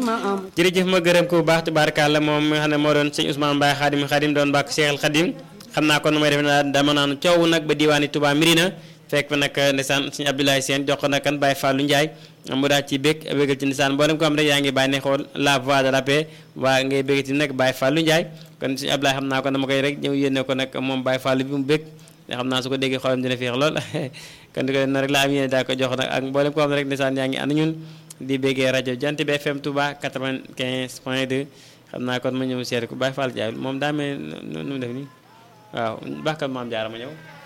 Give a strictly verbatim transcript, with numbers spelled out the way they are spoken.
jërëjëf ma gërëm ko bu baax tubaarkàlla moom mi nga xam ne moo doon sëñ Ousmane Mbaye Xaadim Xaadim doon bàkk Cheikh Xaadim xam naa kon nu may def na dama naan coow nag ba diwaani Touba Mirina fekk fa nag ndeysaan sëñ Abdoulaye Sène jox ko nag kan Baye Fallou Ndiaye mu daal ci bég bégal ci ndeysaan mboolem ko am rek yaa ngi bàyyi ne xool la voix de la paix waa ngay bégal ci nag Baye Fallou Ndiaye kon sëñ Abdoulaye xam naa ko dama koy rek ñëw yéene ko nag moom Baye Fallou bi mu bég nga xam naa su ko déggee xolam dina féex lool kon di ko na rek laa am yéene daa ko jox nag ak mboolem ko am rek ndeysaan yaa ngi ànd ñun di béggee rajo Jant bi F M Touba quatre-vingt-quinze point deux xam naa kon ma ñëw seet ko Baye Fall Ndiaye moom daa mel nu mu def nii waaw baaxkat maam jaara ma ñëw